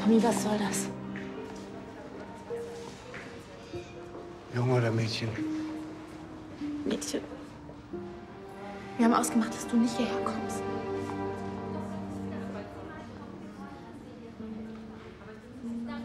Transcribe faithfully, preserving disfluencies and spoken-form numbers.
Tommy, was soll das? Junge oder Mädchen? Mädchen. Wir haben ausgemacht, dass du nicht hierher kommst.